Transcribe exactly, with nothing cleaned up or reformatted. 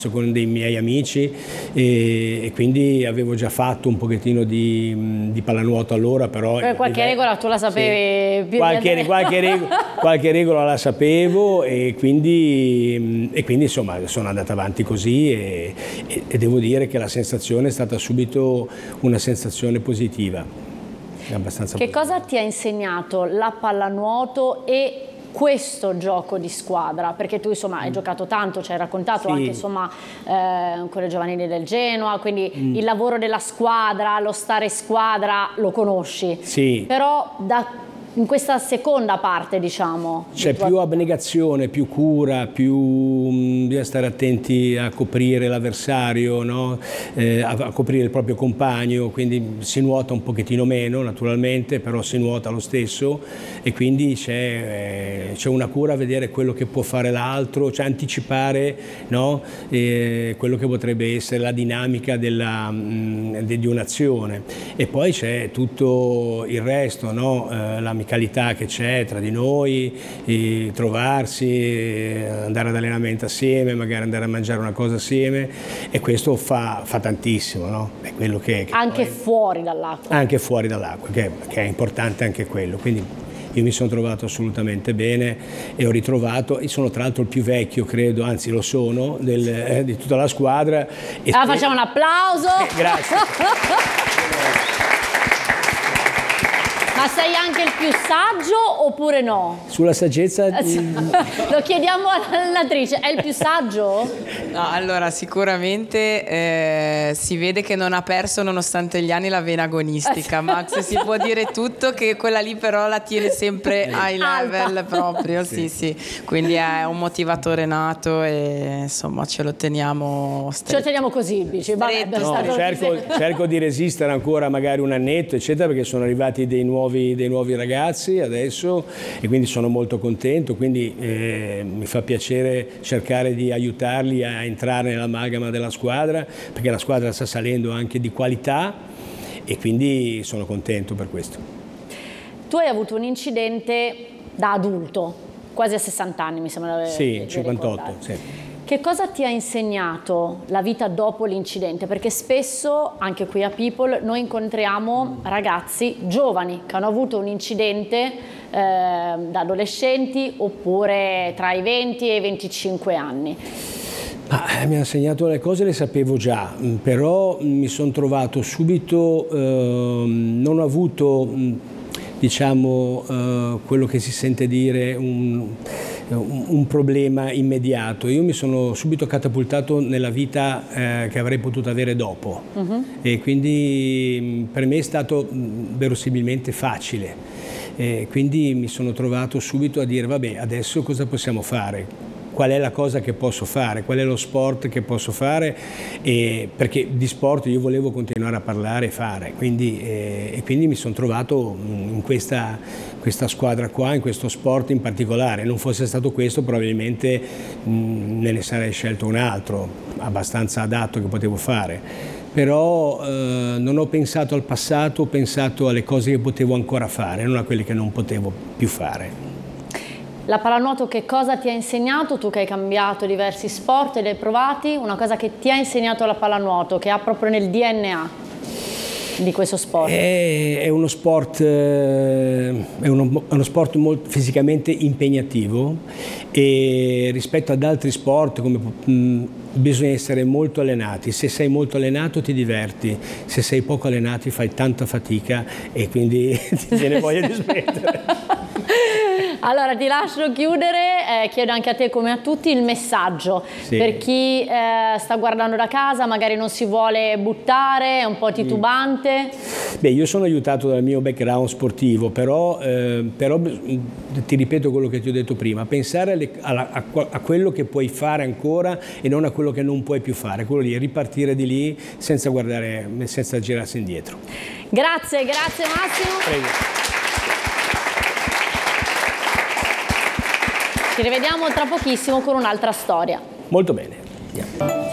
con dei miei amici e, e quindi avevo già fatto un pochettino di, di pallanuoto allora, però per qualche livello, regola tu la sapevi, sì, più qualche, qualche, regola, qualche regola la sapevo e quindi, e quindi insomma sono andata avanti così e, e, e devo dire che la sensazione è stata subito una sensazione positiva, abbastanza che positiva. Cosa ti ha insegnato la pallanuoto e questo gioco di squadra? Perché tu insomma hai mm. giocato tanto, ci hai raccontato sì. anche insomma eh, con le giovanili del Genoa, quindi mm. il lavoro della squadra, lo stare in squadra lo conosci, sì. però da in questa seconda parte, diciamo, c'è più abnegazione, più cura, più mh, bisogna stare attenti a coprire l'avversario, no? eh, a, a coprire il proprio compagno, quindi si nuota un pochettino meno naturalmente, però si nuota lo stesso e quindi c'è eh, una cura a vedere quello che può fare l'altro, cioè anticipare, no? eh, quello che potrebbe essere la dinamica della, mh, di un'azione. E poi c'è tutto il resto, no? eh, la l'amicalità che c'è tra di noi, e trovarsi, andare ad allenamento assieme, magari andare a mangiare una cosa assieme e questo fa, fa tantissimo, no? È quello che, che anche poi, fuori dall'acqua. Anche fuori dall'acqua, che, che è importante anche quello. Quindi io mi sono trovato assolutamente bene e ho ritrovato, e sono tra l'altro il più vecchio, credo, anzi lo sono, del, eh, di tutta la squadra. E ah, facciamo un applauso! Eh, grazie. Ma sei anche il più saggio oppure no? Sulla saggezza... Lo chiediamo all'allenatrice, è il più saggio? No, allora sicuramente eh, si vede che non ha perso nonostante gli anni la vena agonistica. Max si può dire tutto, che quella lì però la tiene sempre ai level Alta. proprio, sì. sì sì, quindi è un motivatore nato e insomma ce lo teniamo stretto. Ce lo teniamo così, dici, vabbè, no, cerco, cerco di resistere ancora magari un annetto eccetera, perché sono arrivati dei nuovi dei nuovi ragazzi adesso e quindi sono molto contento, quindi eh, mi fa piacere cercare di aiutarli a entrare nell'amalgama della squadra, perché la squadra sta salendo anche di qualità e quindi sono contento per questo. Tu hai avuto un incidente da adulto, quasi a sessanta anni mi sembra. Sì, cinquantotto, sì. Che cosa ti ha insegnato la vita dopo l'incidente? Perché spesso, anche qui a People, noi incontriamo ragazzi giovani che hanno avuto un incidente eh, da adolescenti oppure tra i venti e i venticinque anni. Ah, mi ha insegnato le cose, le sapevo già, però mi sono trovato subito, eh, non ho avuto, diciamo, eh, quello che si sente dire, un... un problema immediato. Io mi sono subito catapultato nella vita eh, che avrei potuto avere dopo uh-huh. e quindi per me è stato verosimilmente facile e quindi mi sono trovato subito a dire vabbè, adesso cosa possiamo fare? Qual è la cosa che posso fare, qual è lo sport che posso fare, e perché di sport io volevo continuare a parlare e fare, quindi, eh, e quindi mi sono trovato in questa, questa squadra qua, in questo sport in particolare. Non fosse stato questo probabilmente mh, me ne sarei scelto un altro, abbastanza adatto, che potevo fare. Però eh, non ho pensato al passato, ho pensato alle cose che potevo ancora fare, non a quelle che non potevo più fare. La pallanuoto che cosa ti ha insegnato? Tu che hai cambiato diversi sport e li hai provati, una cosa che ti ha insegnato la pallanuoto, che ha proprio nel D N A di questo sport? È, è uno sport, è uno, è uno sport molto fisicamente impegnativo e rispetto ad altri sport come mh, bisogna essere molto allenati. Se sei molto allenato ti diverti, se sei poco allenato fai tanta fatica e quindi ti viene voglia di smettere. Allora ti lascio chiudere, eh, chiedo anche a te come a tutti il messaggio sì. per chi eh, sta guardando da casa, magari non si vuole buttare, è un po' titubante. Beh, io sono aiutato dal mio background sportivo, però, eh, però ti ripeto quello che ti ho detto prima, pensare alle, a, a, a quello che puoi fare ancora e non a quello che non puoi più fare, quello lì, ripartire di lì senza guardare, senza girarsi indietro. Grazie, grazie Massimo. Prego. Ci rivediamo tra pochissimo con un'altra storia. Molto bene. Andiamo.